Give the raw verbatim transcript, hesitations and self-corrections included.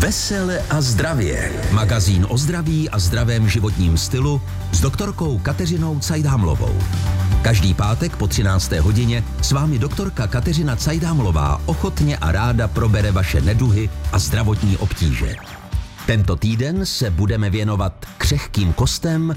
Vesele a zdravě. Magazín o zdraví a zdravém životním stylu s doktorkou Kateřinou Cajdámlovou. Každý pátek po třinácté hodině s vámi doktorka Kateřina Cajdámlová ochotně a ráda probere vaše neduhy a zdravotní obtíže. Tento týden se budeme věnovat křehkým kostem